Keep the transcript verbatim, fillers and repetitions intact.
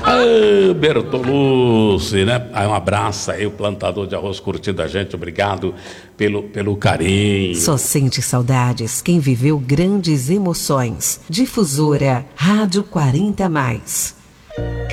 Ah, Bertolucci, né? Aí um abraço aí, o plantador de arroz curtindo a gente, obrigado pelo, pelo carinho. Só sente saudades quem viveu grandes emoções. Difusora Rádio quarenta mais.